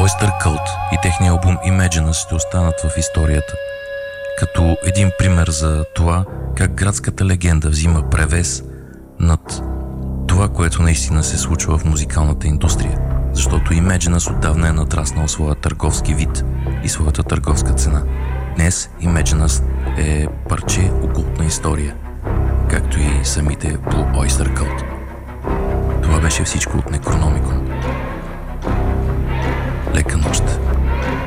Oyster Cult и техния албум Imaginus ще останат в историята, като един пример за това как градската легенда взима превес над това, което наистина се случва в музикалната индустрия, защото Imaginus отдавна е надраснал своя търговски вид и своята търговска цена. Днес Imaginus е парче окултна история, както и самите Blue Oyster Cult. Това беше всичко от Necronomicon. Лека нощ!